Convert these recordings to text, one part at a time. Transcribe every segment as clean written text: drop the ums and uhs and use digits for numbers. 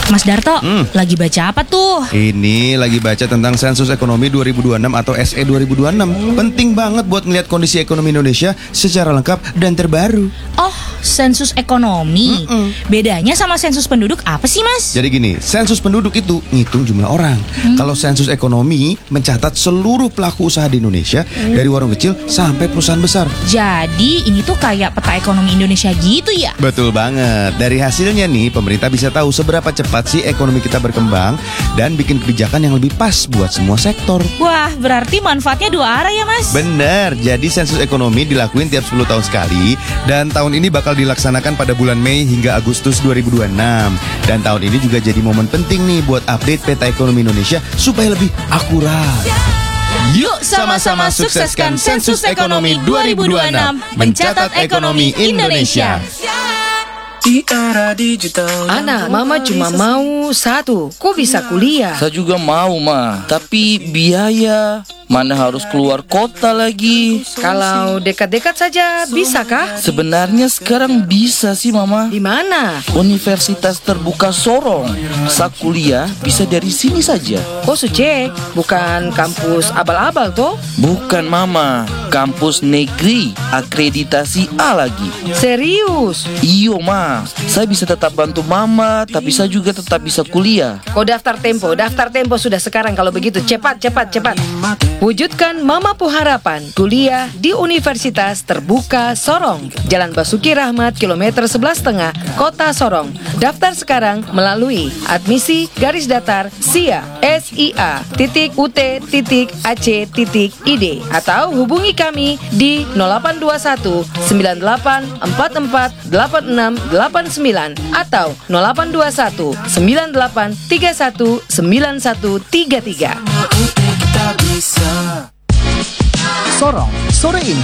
Mas Darto, lagi baca apa tuh? Ini lagi baca tentang Sensus Ekonomi 2026 atau SE 2026. Penting banget buat ngeliat kondisi ekonomi Indonesia secara lengkap dan terbaru. Oh, sensus ekonomi. Bedanya sama sensus penduduk apa sih, Mas? Jadi gini, sensus penduduk itu ngitung jumlah orang. Kalau sensus ekonomi mencatat seluruh pelaku usaha di Indonesia, dari warung kecil sampai perusahaan besar. Jadi ini tuh kayak peta ekonomi Indonesia gitu ya? Betul banget. Dari hasilnya nih, pemerintah bisa tahu seberapa cepat sih ekonomi kita berkembang dan bikin kebijakan yang lebih pas buat semua sektor. Wah, berarti manfaatnya dua arah ya, Mas? Bener, jadi sensus ekonomi dilakuin tiap 10 tahun sekali. Dan tahun ini bakal dilaksanakan pada bulan Mei hingga Agustus 2026. Dan tahun ini juga jadi momen penting nih buat update peta ekonomi Indonesia supaya lebih akurat. Yuk sama-sama sukseskan sensus ekonomi 2026, mencatat ekonomi Indonesia. Di era digital. Anak, mama cuma mau satu. Kok bisa kuliah? Saya juga mau, Ma. Tapi biaya, mana harus keluar kota lagi. Kalau dekat-dekat saja, bisakah? Sebenarnya sekarang bisa sih, Mama. Di mana? Universitas Terbuka Sorong. Saya kuliah bisa dari sini saja. Oh, Suce, bukan kampus abal-abal toh? Bukan, Mama. Kampus negeri, akreditasi A lagi. Serius? Iyo, Ma. Saya bisa tetap bantu Mama, tapi saya juga tetap bisa kuliah. Kau daftar tempo sudah sekarang kalau begitu. Cepat. Wujudkan Mamapu Harapan, kuliah di Universitas Terbuka Sorong, Jalan Basuki Rahmat, kilometer 11,5, Kota Sorong. Daftar sekarang melalui admisi_sia.sia.ut.ac.id atau hubungi kami di 0821 98 44 86 89 atau 0821 98 31 9133. Sorong sore ini.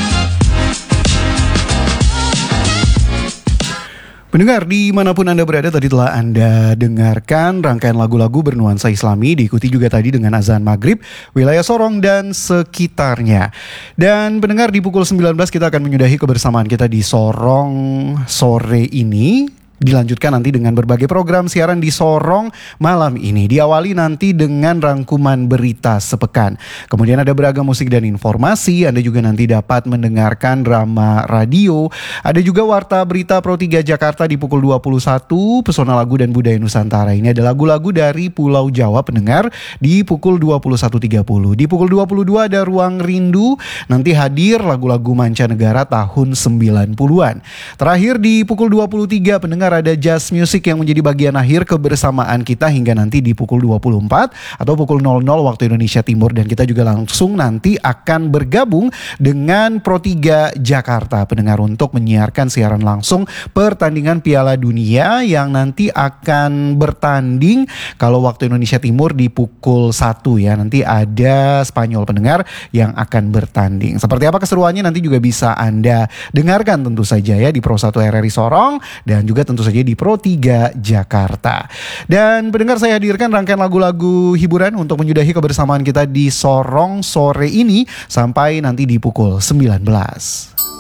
Pendengar dimanapun Anda berada, tadi telah Anda dengarkan rangkaian lagu-lagu bernuansa Islami, diikuti juga tadi dengan azan maghrib, wilayah Sorong dan sekitarnya. Dan pendengar, di pukul 19 kita akan menyudahi kebersamaan kita di Sorong sore ini. Dilanjutkan nanti dengan berbagai program siaran di Sorong malam ini. Diawali nanti dengan rangkuman berita sepekan. Kemudian ada beragam musik dan informasi. Anda juga nanti dapat mendengarkan drama radio. Ada juga Warta Berita Pro 3 Jakarta di pukul 21. Pesona Lagu dan Budaya Nusantara. Ini ada lagu-lagu dari Pulau Jawa, pendengar, di pukul 21.30. Di pukul 22 ada Ruang Rindu. Nanti hadir lagu-lagu mancanegara tahun 90-an. Terakhir di pukul 23, pendengar, ada jazz music yang menjadi bagian akhir kebersamaan kita hingga nanti di pukul 24 atau pukul 00 waktu Indonesia Timur. Dan kita juga langsung nanti akan bergabung dengan Pro 3 Jakarta, pendengar, untuk menyiarkan siaran langsung pertandingan Piala Dunia yang nanti akan bertanding kalau waktu Indonesia Timur di pukul 1 ya. Nanti ada Spanyol, pendengar, yang akan bertanding. Seperti apa keseruannya nanti juga bisa Anda dengarkan tentu saja ya di Pro 1 RRI Sorong dan juga tentu saja di Pro 3 Jakarta. Dan pendengar, saya hadirkan rangkaian lagu-lagu hiburan untuk menyudahi kebersamaan kita di Sorong sore ini sampai nanti di pukul 19.